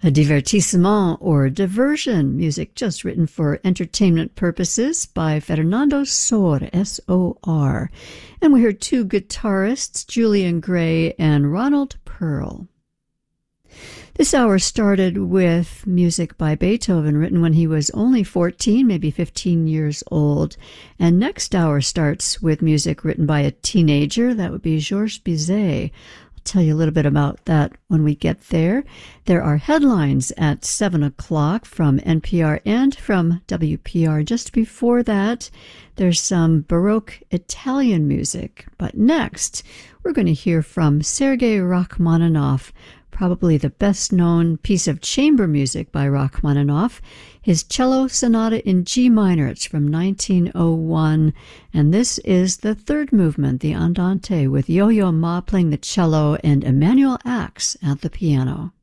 A divertissement or diversion, music just written for entertainment purposes by Fernando Sor, S-O-R. And we heard two guitarists, Julian Gray and Ronald Pearl. This hour started with music by Beethoven, written when he was only 14, maybe 15 years old. And next hour starts with music written by a teenager, that would be Georges Bizet. Tell you a little bit about that when we get there. There are headlines at 7 o'clock from NPR and from WPR. Just before that, there's some Baroque Italian music. But next, we're going to hear from Sergei Rachmaninoff, probably the best-known piece of chamber music by Rachmaninoff, his cello sonata in G minor. It's from 1901, and this is the third movement, the Andante, with Yo-Yo Ma playing the cello and Emanuel Ax at the piano.